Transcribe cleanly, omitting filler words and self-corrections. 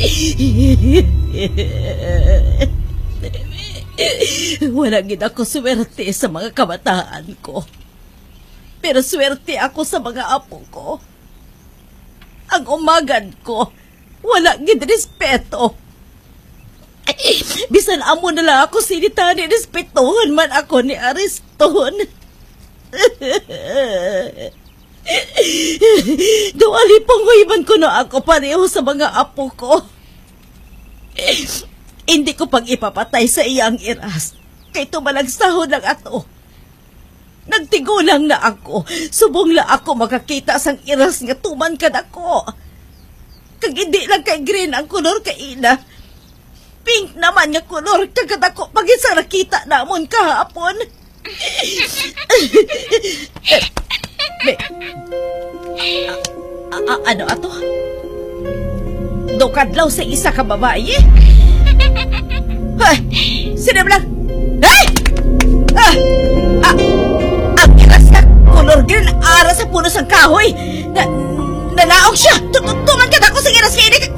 Wala gid ako swerte sa mga kabataan ko. Pero swerte ako sa mga apo ko. Ang umagad ko, wala gid respeto. Bisan amo na lang ako sinitani, respetuhan man ako ni Ariston. Duwali panguiban ko na ako pareho sa mga apo ko. Hindi ko pag ipapatay sa iyang iras. Kay tumalagsahod lang ato. Nagtigulang na ako. Subong la ako makakita sang iras nga tuman ka nako. Kag hindi lang kay green ang kolor kay ina. Pink naman nga kolor kagad ako pag isa nakita namon kahapon. Ano ato? Dokadlaw sa isa ka babae? Ay, sino lang? Ay! Ang iras na color green ara sa puno ng kahoy. Nalaong siya. Tuman ka na ako sa iras kaya